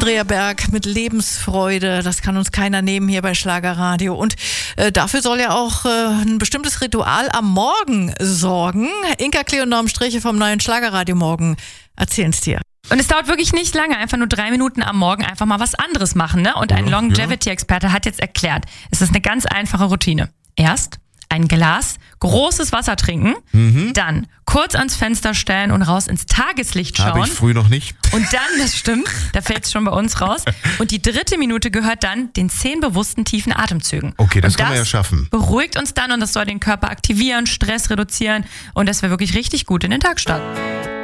Andrea Berg mit Lebensfreude, das kann uns keiner nehmen hier bei Schlagerradio. Und dafür soll ja auch ein bestimmtes Ritual am Morgen sorgen. Inka Klee und Norm Striche vom neuen Schlagerradio Morgen erzählen's dir. Und es dauert wirklich nicht lange, einfach nur 3 Minuten am Morgen einfach mal was anderes machen, ne? Und ein Longevity-Experte hat jetzt erklärt, es ist eine ganz einfache Routine. Erst ein Glas großes Wasser trinken, dann kurz ans Fenster stellen und raus ins Tageslicht schauen. Habe ich früh noch nicht. Und dann, das stimmt, da fällt es schon bei uns raus. Und die 3. Minute gehört dann den 10 bewussten tiefen Atemzügen. Okay, das können wir ja schaffen. Beruhigt uns dann und das soll den Körper aktivieren, Stress reduzieren und dass wir wirklich richtig gut in den Tag starten.